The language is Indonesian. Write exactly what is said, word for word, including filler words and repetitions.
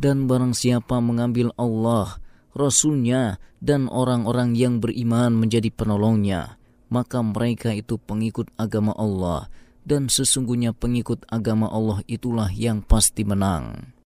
Dan barang siapa mengambil Allah, Rasul-Nya, dan orang-orang yang beriman menjadi penolongnya, maka mereka itu pengikut agama Allah, dan sesungguhnya pengikut agama Allah itulah yang pasti menang.